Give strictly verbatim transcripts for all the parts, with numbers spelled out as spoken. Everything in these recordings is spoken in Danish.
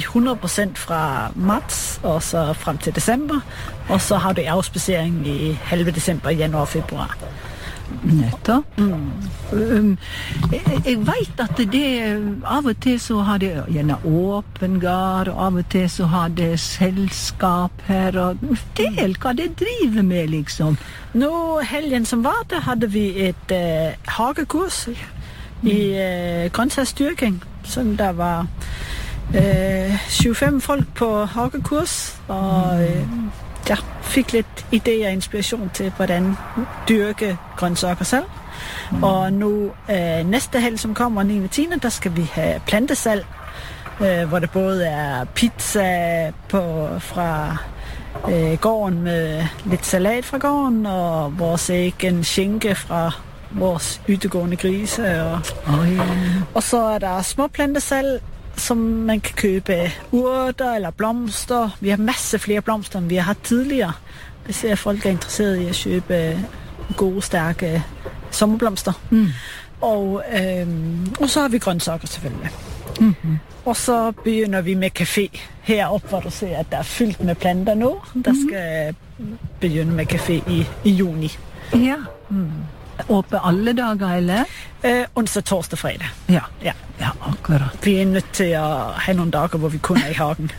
hundrede procent fra marts og så frem til december, og så har det afspacering i halve december, januar og februar. Nettopp. Mm. Um, jeg, jeg vet at det av og til så har det gjerne åpen gard, og av og til så har det selskap her, og del hva det driver med, liksom. Nå, helgen som var, der hadde vi et uh, hagekurs i uh, grøntsagsdyrking, så der var uh, syvogfyrre folk på hagekurs, og uh, ja, fik lidt idé og inspiration til, hvordan dyrke grøntsager selv. Mm. Og nu øh, næste helg, som kommer niende og tiende, der skal vi have plantesalg, øh, hvor det både er pizza på, fra øh, gården med lidt salat fra gården, og vores egen skinke fra vores yttergående grise. Og, oh, yeah. og så er der små plantesalg, som man kan købe urter eller blomster. Vi har masse flere blomster, end vi har haft tidligere. Det ser, at folk er interesseret i at købe gode, stærke sommerblomster. Mm. Og, øhm, og så har vi grøntsager selvfølgelig. Mm-hmm. Og så begynder vi med café heroppe, hvor du ser, at der er fyldt med planter nu. Der skal begynde med café i, i juni. Ja. Mm. Åpne alle dager, eller? Øh, onsdag, torsdag, fredag. Ja. Ja. Ja, akkurat. Vi er nødt til at have nogle dager, hvor vi kun er i hagen.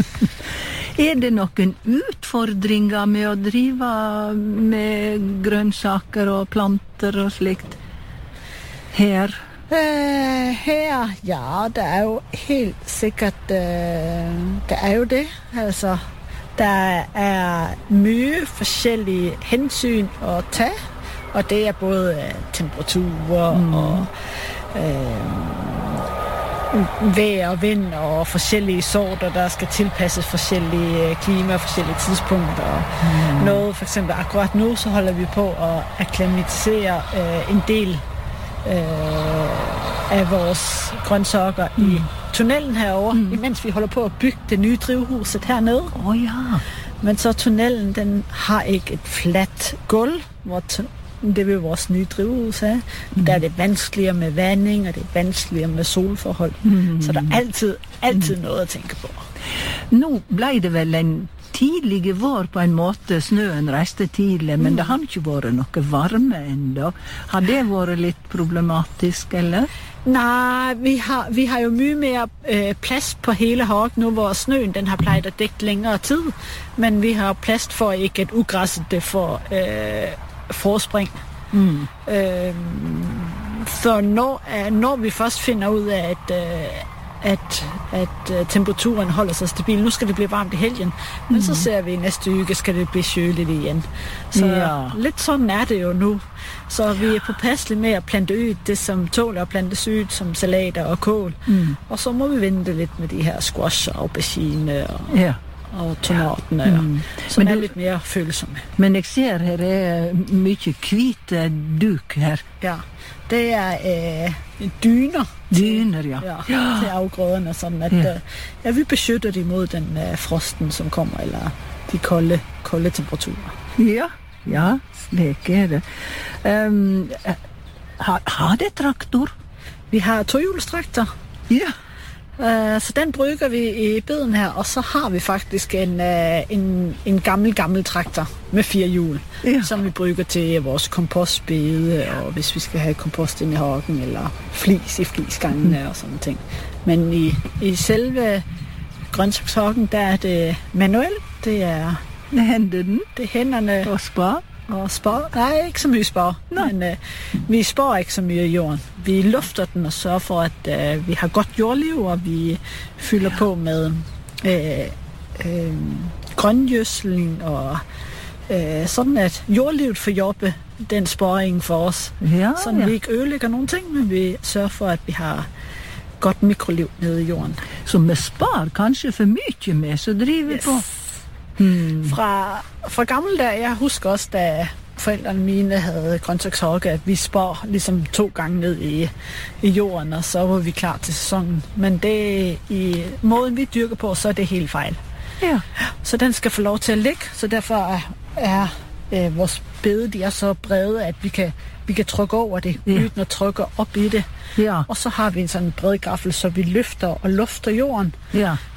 Er det noen utfordringer med å drive med grønnsaker og planter og slikt her? Uh, her, ja, der er jo helt sikkert, uh, der er jo det, altså, der er mye forskellige hensyn at tage, og det er både uh, temperaturer mm. og uh, vejr og vind og forskellige sorter, der skal tilpasses forskellige klima og forskellige tidspunkter. Mm. Noget, for eksempel akkurat nu, så holder vi på at akklimatisere uh, en del øh, af vores grøntsager mm. i tunnelen herovre, mm. imens vi holder på at bygge det nye drivhuset hernede. Åh oh, ja. Men så tunnelen, den har ikke et fladt gulv, hvor det vil vores nye drivhus have. Mm. Der er det vanskeligere med vanding, og det er vanskeligere med solforhold. Mm. Så der er altid, altid mm. noget at tænke på. Nu blev det vel en tidlige vår på en måte, snøen reiste tidlig, men mm. det har ikke vært noe varme enda. Har det vært litt problematisk, eller? Nej, vi har, vi har jo mye mere øh, plads på hele hagen nu, hvor snøen den har plejet at dække længere tid, men vi har plads for ikke at ugræsset det for øh, forspring. Mm. Øh, så når, når vi først finder ud af, at øh, at, at uh, temperaturen holder sig stabil. Nu skal det blive varmt i helgen, men mm. så ser vi næste uge, skal det blive køligt igen. Så ja. Lidt sådan er det jo nu. Så vi er påpasselige med at plante ud det, som tåler at plantes ud, som salater og kål. Mm. Og så må vi vente lidt med de her squash og aubergine og, ja. og tomaterne, ja. mm. som men er du, lidt mere følsomme. Men jeg ser her er mye hvite duk her. Ja, det er øh, dyner. Dyner, ja. Ja, til afgrøderne, sådan at ja. Øh, ja, vi beskytter det imod den øh, frosten, som kommer, eller de kolde, kolde temperaturer. Ja, ja, slik er det. Um, har, har det traktor? Vi har tohjulstraktor. Ja. Uh, så den bruger vi i beden her, og så har vi faktisk en, uh, en, en gammel, gammel traktor med fire hjul, ja. Som vi bruger til vores kompostbede, og hvis vi skal have kompost ind i hagen, eller flis i flisgangene mm. og sådan ting. Men i, i selve grøntsagshagen, der er det manuelt. Det er hænderne, det er hænderne og spar. Og spar? Nej, ikke så mye spar. Men øh, vi spar ikke så mye i jorden. Vi lufter den og sørger for, at øh, vi har godt jordliv, og vi fylder ja. På med øh, øh, grøngjødsling, og øh, sådan at jordlivet får jobbe den sparing for os. Ja, sådan ja. Vi ikke ødelægger nogen ting, men vi sørger for, at vi har godt mikroliv nede i jorden. Så med spar kanskje for mye med, så driver yes. vi på. Hmm. Fra, fra gammel der, jeg husker også, da forældrene mine havde grøntsagshage, at vi spar ligesom to gange ned i, i jorden, og så var vi klar til sæsonen. Men det i måden, vi dyrker på, så er det helt fejl. Ja. Så den skal få lov til at ligge, så derfor er, er øh, vores bede, de er så brede, at vi kan, vi kan trykke over det, ja. Uden at trykke op i det. Ja. Og så har vi en sådan bred gaffel, så vi løfter og lufter jorden. Ja.